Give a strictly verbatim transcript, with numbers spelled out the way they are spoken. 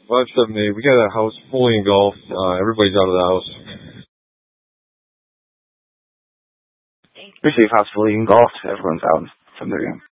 five seven eight. We got a house fully engulfed. Uh, everybody's out of the house. We see house fully engulfed. Everyone's out from their room.